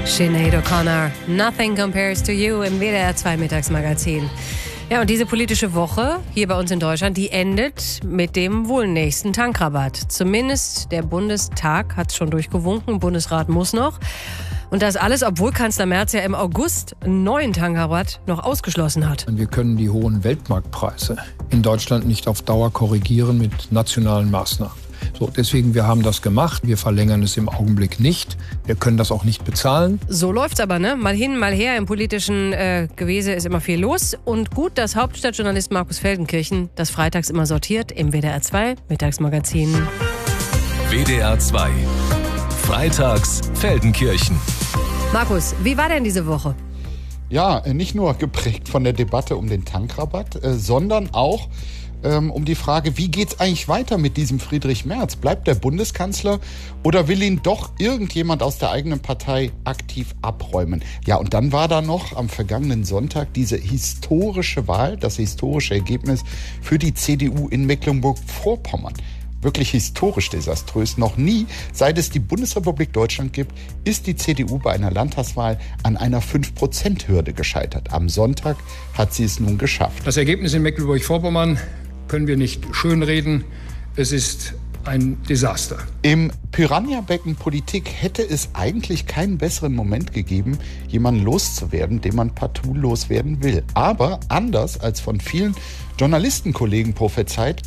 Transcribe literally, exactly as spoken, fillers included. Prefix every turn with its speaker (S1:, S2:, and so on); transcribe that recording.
S1: Sinead O'Connor, Nothing Compares to You im W D R zwei Mittagsmagazin. Ja, und diese politische Woche hier bei uns in Deutschland, die endet mit dem wohl nächsten Tankrabatt. Zumindest der Bundestag hat es schon durchgewunken, Bundesrat muss noch. Und das alles, obwohl Kanzler Merz ja im August einen neuen Tankrabatt noch ausgeschlossen hat.
S2: Wir können die hohen Weltmarktpreise in Deutschland nicht auf Dauer korrigieren mit nationalen Maßnahmen. So, deswegen, wir haben das gemacht. Wir verlängern es im Augenblick nicht. Wir können das auch nicht bezahlen.
S1: So läuft's aber, ne? Mal hin, mal her. Im politischen äh, Gewese ist immer viel los. Und gut, dass Hauptstadtjournalist Markus Feldenkirchen das freitags immer sortiert im W D R zwei Mittagsmagazin.
S3: W D R zwei. Freitags Feldenkirchen.
S1: Markus, wie war denn diese Woche?
S4: Ja, nicht nur geprägt von der Debatte um den Tankrabatt, äh, sondern auch ähm, um die Frage, wie geht's eigentlich weiter mit diesem Friedrich Merz? Bleibt der Bundeskanzler oder will ihn doch irgendjemand aus der eigenen Partei aktiv abräumen? Ja, und dann war da noch am vergangenen Sonntag diese historische Wahl, das historische Ergebnis für die C D U in Mecklenburg-Vorpommern. Wirklich historisch desaströs. Noch nie, seit es die Bundesrepublik Deutschland gibt, ist die C D U bei einer Landtagswahl an einer fünf Prozent Hürde gescheitert. Am Sonntag hat sie es nun geschafft.
S2: Das Ergebnis in Mecklenburg-Vorpommern können wir nicht schönreden. Es ist ein Desaster.
S4: Im Piranha-Becken Politik hätte es eigentlich keinen besseren Moment gegeben, jemanden loszuwerden, den man partout loswerden will. Aber anders als von vielen Journalistenkollegen prophezeit,